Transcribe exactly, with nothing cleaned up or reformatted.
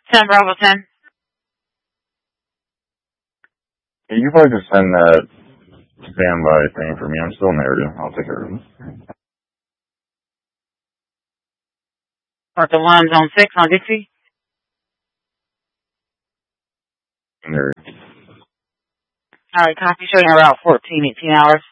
ten Bravo ten. Yeah, you probably just send that standby thing for me. I'm still in the area. I'll take care of it. Or the one zone six on Dixie. In there. All right, copy. Showing around fourteen, eighteen hours.